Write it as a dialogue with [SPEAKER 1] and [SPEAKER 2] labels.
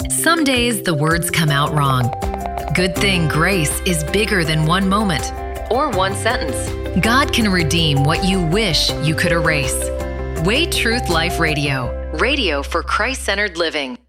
[SPEAKER 1] Some days the words come out wrong. Good thing grace is bigger than one moment or one sentence. God can redeem what you wish you could erase. Way Truth Life Radio. Radio for Christ-centered living.